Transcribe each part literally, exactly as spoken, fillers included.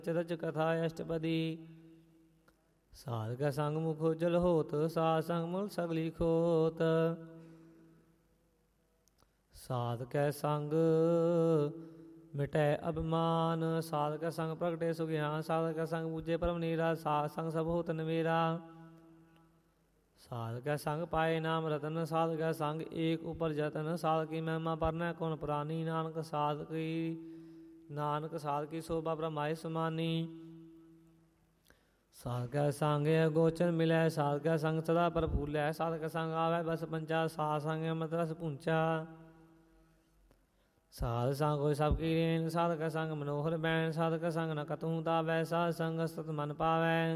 Church ਕਥਾ ਅਸ਼ਟਪਦੀ। ਸਾਧ ਕੈ ਸੰਗ ਮੁਖ ਉਜਲ ਹੋਤ, ਸਾਧ ਸੰਗ ਮੁਲ ਸਗਲੀ ਖੋਤ। ਸਾਧ ਕੈ ਸੰਗ ਮਿਟੈ ਅਭਿਮਾਨ, ਸਾਧ ਕੈ ਸੰਗ ਪ੍ਰਗਟੇ ਸੁਗਿਆਨ। ਸਾਧ ਕੈ ਸੰਗ ਬੂਝੇ ਪਰਮ ਨੀਰਾ, ਸਾਧ ਸੰਗ ਸਭ ਹੋਤ ਨਵੇਰਾ। ਸਾਧ ਕੈ ਸੰਗ ਪਾਏ ਨਾਮ ਰਤਨ, ਸਾਧ ਕੈ ਸੰਗ ਏਕ ਉਪਰ ਜਤਨ। ਸਾਧ ਕੀ ਮਹਿਮਾ ਪਰਨੈ ਕੌਣ ਪ੍ਰਾਨੀ, ਨਾਨਕ ਸਾਧ ਕੀ ਨਾਨਕ ਸਾਧ ਕੀ ਸੋਭਾ ਬ੍ਰਹਮਾਏ ਸਮਾਨੀ। ਸਾਧ ਕੈ ਸੰਗ ਗੋਚਰ ਮਿਲੈ, ਸਾਧ ਕੈ ਸੰਗ ਸਦਾ ਪ੍ਰਫੁੱਲੈ। ਸਾਧ ਕੈ ਸੰਗ ਆਵੈ ਬਸ ਪੰਚਾ, ਸਾਧ ਸੰਗ ਅੰਮ੍ਰਿਤ ਰਸ ਪੂੰਚਾ। ਸਾਧ ਸੰਗ ਹੋਇ ਸਭ ਕੀ ਰੇਨ, ਸਾਧ ਕੈ ਸੰਗ ਮਨੋਹਰ ਬੈਣ। ਸਾਧ ਕੈ ਸੰਗ ਨ ਕਤਹੂ ਤਾਵੈ, ਸਾਧ ਸੰਗ ਸਤ ਮਨ ਪਾਵੈ।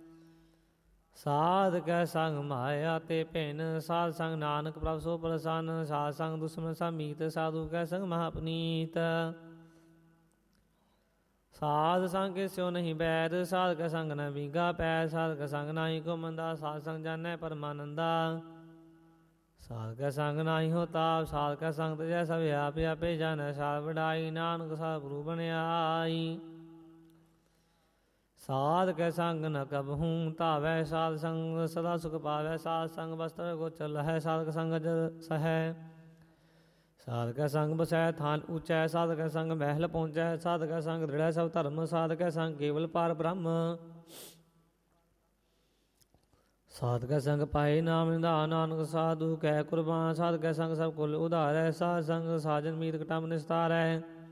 ਸਾਧ ਕੈ ਸੰਗ ਮਾਇਆ ਤੇ ਭਿੰਨ, ਸਾਧ ਸੰਗ ਨਾਨਕ ਪ੍ਰਭ ਸੋ ਪ੍ਰਸੰਨ। ਸਾਧ ਸੰਗ ਦੁਸ਼ਮਨ ਸਭ ਮੀਤ, ਸਾਧੂ ਕੈ ਸੰਗ ਮਹਾ ਪਨੀਤ। ਸਾਧ ਸੰਗ ਕੇ ਸਿਉ ਨਹੀਂ ਬੈਦ, ਸਾਧ ਕੈ ਸੰਗ ਨ ਵੀਗਾ ਪੈਦ। ਸਾਧ ਕੈ ਸੰਗ ਨਾਹੀ ਕੋ ਮੰਦਾ, ਸਾਧ ਸੰਗ ਜਾਣੈ ਪਰਮਾਨੰਦਾ। ਸਾਧ ਕੈ ਸੰਗ ਨਾਹੀ ਹੋ ਤਾਪ, ਸਾਧ ਕੈ ਸੰਗ ਤਜੈ ਸਭ ਆਪ ਆਪੇ ਜਾਣੈ। ਸਾਧ ਵਡਾਈ ਨਾਨਕ ਸਾਧ ਗੁਰੂ ਬਣਿਆਈ। ਸਾਧ ਕੈ ਸੰਗ ਨ ਕਬਹੂ ਧਾਵੈ, ਸਾਧ ਸੰਗ ਸਦਾ ਸੁਖ ਪਾਵੈ। ਸਾਧ ਸੰਗ ਬਸਤਰ ਗੋਚਰ ਲਹੈ, ਸਾਧ ਕੈ ਸੰਗ ਜਲ ਸਹੈ। ਸਾਧ ਕੈ ਸੰਗ ਬਸੈ ਥਾਨ ਊਚੈ, ਸਾਧ ਕੈ ਸੰਗ ਮਹਿਲ ਪਹੁੰਚੈ। ਸਾਧ ਕੈ ਸੰਗ ਦ੍ਰਿੜ੍ਹੈ ਸਭ ਧਰਮ, ਸਾਧ ਕੈ ਸੰਗ ਕੇਵਲ ਪਾਰ ਬ੍ਰਹਮ। ਸਾਧ ਕੈ ਸੰਗ ਪਾਏ ਨਾਮ ਨਿਧਾਨ, ਨਾਨਕ ਸਾਧੂ ਕੈ ਕੁਰਬਾਨ। ਸਾਧ ਕੈ ਸੰਗ ਸਭ ਕੁਲ ਉਧਾਰੈ, ਸਾਧ ਸੰਗ ਸਾਜਨ ਮੀਤ ਕਟੰਬ ਨਿਸਤਾਰੈ।